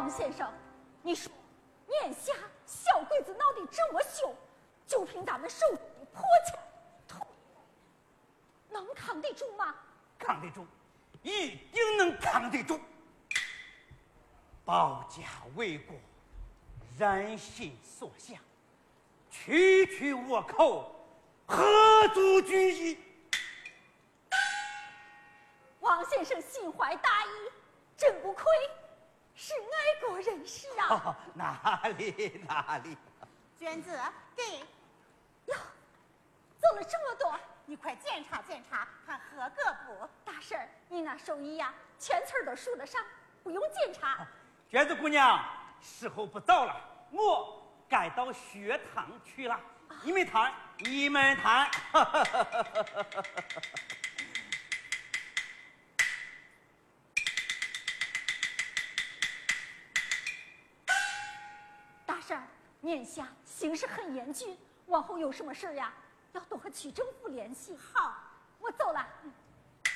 王先生，你说年下小鬼子闹得这么凶，就凭咱们手里破枪土，能扛得住吗？ 扛得住，一定能扛得住。保家卫国，人心所向，区区倭寇，何足惧意？ 王先生心怀大义，真不愧是爱国人士啊！ 哦，哪里哪里， 娟子，给哟，做了这么多， 你快检查检查，看合格不？ 大婶儿，你那手艺呀，全村都数得上，不用检查。 娟子姑娘，时候不早了，我该到学堂去了。你们谈，你们谈。 大婶儿，眼下形势很严峻，往后有什么事呀，要多和区政府联系。 好， 我走了。